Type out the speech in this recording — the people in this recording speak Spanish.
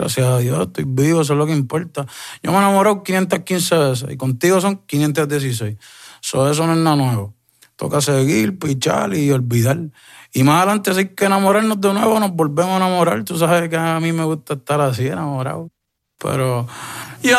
gracias a Dios, estoy vivo, eso es lo que importa. Yo me he enamorado 515 veces y contigo son 516. Eso no es nada nuevo. Toca seguir, pichar y olvidar. Y más adelante, si hay que enamorarnos de nuevo, nos volvemos a enamorar. Tú sabes que a mí me gusta estar así, enamorado. Pero